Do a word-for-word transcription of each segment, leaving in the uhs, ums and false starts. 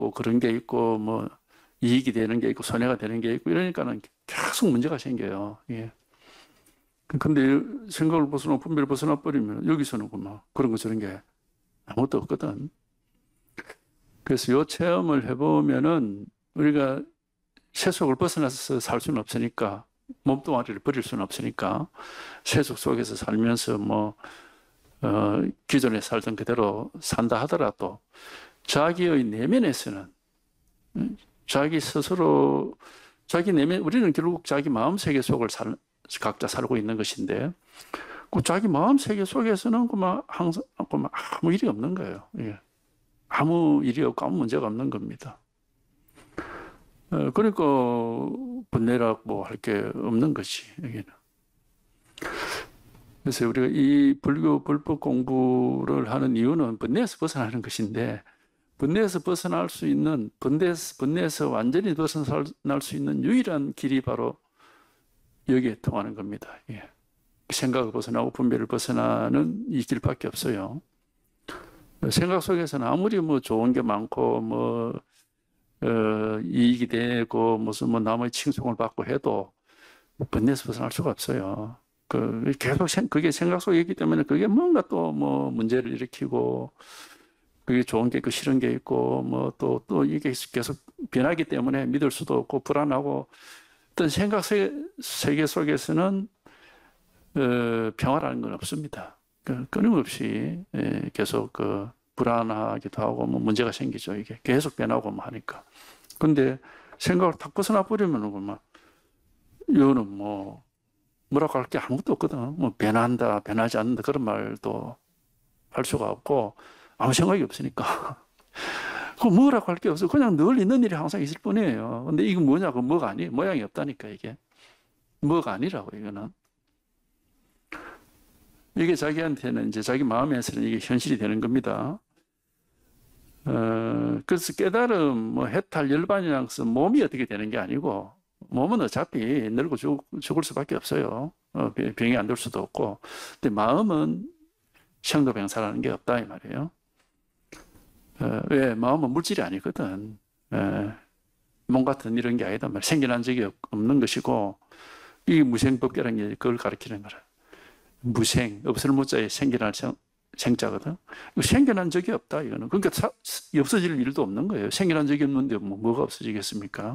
있고 그런 게 있고 뭐 이익이 되는 게 있고 손해가 되는 게 있고 이러니까는 계속 문제가 생겨요. 예. 근데 생각을 벗어나 분별을 벗어나 버리면 여기서는 뭐 그런 거 저런 게 아무것도 없거든. 그래서 요 체험을 해보면은 우리가 세속을 벗어나서 살 수는 없으니까 몸뚱아리를 버릴 수는 없으니까 세속 속에서 살면서 뭐 어, 기존에 살던 그대로 산다 하더라도 자기의 내면에서는 자기 스스로 자기 내면 우리는 결국 자기 마음 세계 속을 살, 각자 살고 있는 것인데 그 자기 마음 세계 속에서는 그만 항상 그만 아무 일이 없는 거예요. 예. 아무 일이 없고 아무 문제가 없는 겁니다. 어, 그러니까 분내라고 할 게 없는 것이 여기는. 그래서 우리가 이 불교 불법 공부를 하는 이유는 번뇌에서 벗어나는 것인데 번뇌에서 벗어날 수 있는 번뇌에서, 번뇌에서 완전히 벗어날 수 있는 유일한 길이 바로 여기에 통하는 겁니다. 예. 생각을 벗어나고 분별을 벗어나는 이 길밖에 없어요. 생각 속에서는 아무리 뭐 좋은 게 많고 뭐 어, 이익이 되고 무슨 뭐 남의 칭송을 받고 해도 번뇌에서 벗어날 수가 없어요. 그 계속 생, 그게 생각 속에 있기 때문에 그게 뭔가 또 뭐 문제를 일으키고 그게 좋은 게 있고 싫은 게 있고 뭐 또 또 이게 계속 변하기 때문에 믿을 수도 없고 불안하고 어떤 생각 세계, 세계 속에서는 어, 평화라는 건 없습니다. 그, 끊임없이 예, 계속 그 불안하기도 하고 뭐 문제가 생기죠. 이게 계속 변하고 뭐 하니까. 근데 생각을 탁 벗어나 버리면 그만 이거는 뭐 뭐라고 할 게 아무것도 없거든. 뭐 변한다, 변하지 않는다 그런 말도 할 수가 없고 아무 생각이 없으니까. 그 뭐라고 할 게 없어. 그냥 늘 있는 일이 항상 있을 뿐이에요. 근데 이거 뭐냐고 뭐가 아니에요. 모양이 없다니까 이게. 뭐가 아니라고 이거는. 이게 자기한테는 이제 자기 마음에서는 이게 현실이 되는 겁니다. 어, 그래서 깨달음, 뭐 해탈, 열반이랑 몸이 어떻게 되는 게 아니고 몸은 어차피 늙고 죽, 죽을 수밖에 없어요. 어, 병이 안 들 수도 없고. 근데 마음은 생로병사라는 게 없다 이 말이에요. 어, 왜? 마음은 물질이 아니거든. 에, 몸 같은 이런 게 아니다 말이야. 생겨난 적이 없는 것이고 이 무생법계라는 게 그걸 가리키는 거라. 무생, 없을 무자에 생겨난 생, 생자거든. 생겨난 적이 없다 이거는. 그러니까 사, 없어질 일도 없는 거예요. 생겨난 적이 없는데 뭐, 뭐가 없어지겠습니까?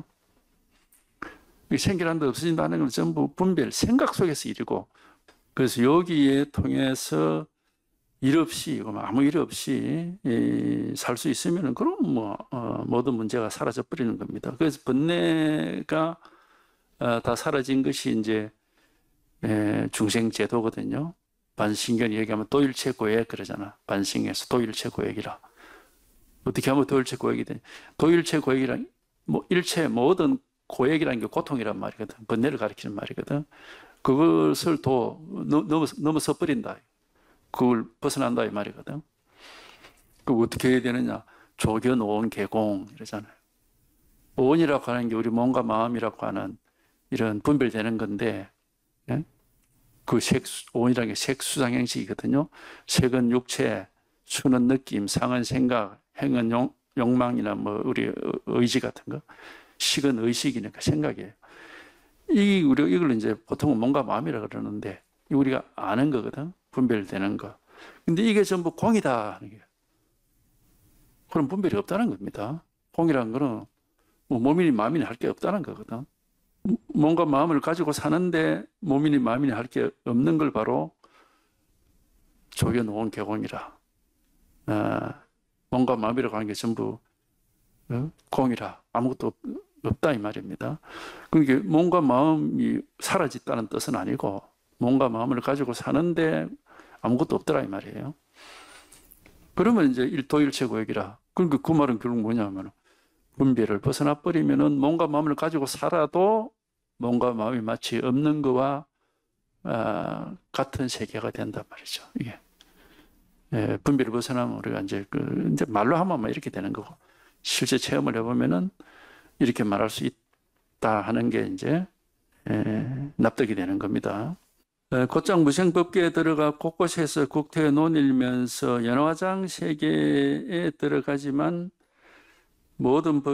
생겨난다 없어진다는 건 전부 분별, 생각 속에서 일이고 그래서 여기에 통해서 일 없이 아무 일 없이 살 수 있으면 그럼 뭐 어, 모든 문제가 사라져 버리는 겁니다. 그래서 번뇌가 어, 다 사라진 것이 이제 에, 중생제도거든요. 반신견이 얘기하면 도일체고액 그러잖아. 반신에서 도일체고액이라. 어떻게 하면 도일체고액이 되냐? 도일체고액이란 뭐 일체 모든 고액이라는 게 고통이란 말이거든. 번뇌를 가리키는 말이거든. 그것을 또 넘어, 넘어서 버린다. 그걸 벗어난다 이 말이거든. 그 어떻게 해야 되느냐? 조견, 오온, 개공 이러잖아요. 오온이라고 하는 게 우리 몸과 마음이라고 하는 이런 분별되는 건데, 예? 그 색, 오온이라는 게 색수상행식이거든요. 색은 육체, 수는 느낌, 상은 생각, 행은 용, 욕망이나 뭐 우리 의지 같은 거, 식은 의식이니까 생각이에요. 이 우리 이걸 이제 보통은 몸과 마음이라 그러는데 우리가 아는 거거든. 분별되는 거. 근데 이게 전부 공이다 하는 게. 그럼 분별이 없다는 겁니다. 공이라는 거는 뭐 몸이니 마음이니 할 게 없다는 거거든. 몸과 마음을 가지고 사는데 몸이니 마음이니 할 게 없는 걸 바로 조견오온 개공이라. 아, 몸과 마음이라고 하는 게 전부 어? 공이라. 아무것도 없다 이 말입니다. 그러니까 몸과 마음이 사라졌다는 뜻은 아니고 몸과 마음을 가지고 사는데 아무것도 없더라 이 말이에요. 그러면 이제 일도일체고액이라. 그러니까 그 말은 결국 뭐냐면 분별을 벗어나 버리면은 몸과 마음을 가지고 살아도 몸과 마음이 마치 없는 거와 아, 같은 세계가 된단 말이죠. 이게 예, 분별을 벗어나면 우리가 이제 그 이제 말로 하면 이렇게 되는 거고 실제 체험을 해보면은 이렇게 말할 수 있다 하는 게 이제 예, 납득이 되는 겁니다. 곧장 무생법계에 들어가 곳곳에서 국토에 논일면서 연화장 세계에 들어가지만 모든 법